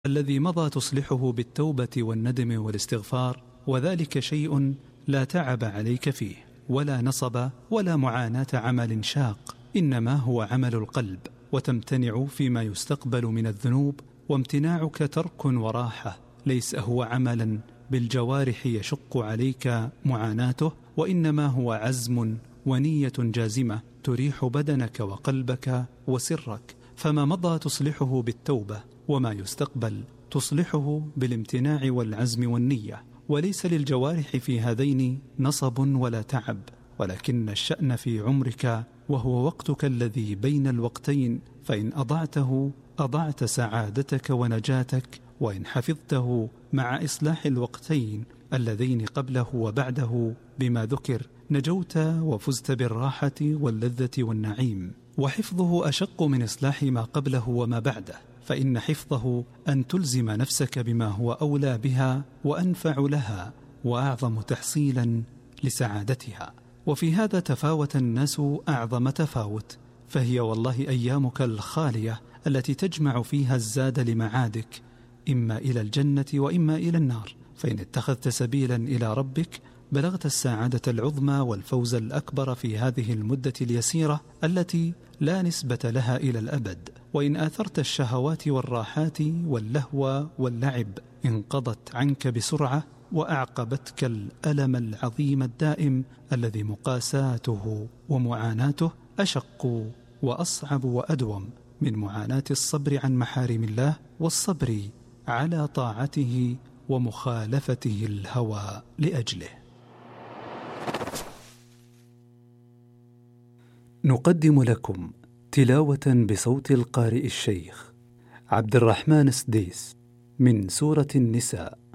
الذي مضى تصلحه بالتوبة والندم والاستغفار، وذلك شيء لا تعب عليك فيه ولا نصب ولا معاناة عمل شاق، إنما هو عمل القلب، وتمتنع فيما يستقبل من الذنوب، وامتناعك ترك وراحة، ليس هو عملا بالجوارح يشق عليك معاناته، وإنما هو عزم ونية جازمة تريح بدنك وقلبك وسرك. فما مضى تصلحه بالتوبة، وما يستقبل تصلحه بالامتناع والعزم والنية، وليس للجوارح في هذين نصب ولا تعب، ولكن الشأن في عمرك وهو وقتك الذي بين الوقتين، فإن أضعته أضعت سعادتك ونجاتك، وإن حفظته مع إصلاح الوقتين اللذين قبله وبعده بما ذكر نجوت وفزت بالراحة واللذة والنعيم. وحفظه أشق من إصلاح ما قبله وما بعده، فإن حفظه أن تلزم نفسك بما هو أولى بها وأنفع لها وأعظم تحصيلا لسعادتها. وفي هذا تفاوت الناس أعظم تفاوت، فهي والله أيامك الخالية التي تجمع فيها الزاد لمعادك، إما إلى الجنة وإما إلى النار، فإن اتخذت سبيلا إلى ربك بلغت السعادة العظمى والفوز الأكبر في هذه المدة اليسيرة التي لا نسبة لها إلى الأبد. وإن آثرت الشهوات والراحات واللهو واللعب انقضت عنك بسرعة، وأعقبتك الألم العظيم الدائم الذي مقاساته ومعاناته أشق وأصعب وأدوم من معاناة الصبر عن محارم الله والصبر على طاعته ومخالفته الهوى لأجله. نقدم لكم تلاوة بصوت القارئ الشيخ عبد الرحمن السديس من سورة النساء،